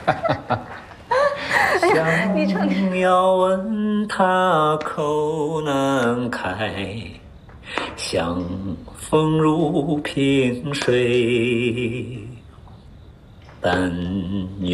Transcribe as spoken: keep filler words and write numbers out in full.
你唱想要问他口难开，像风入平水，但愿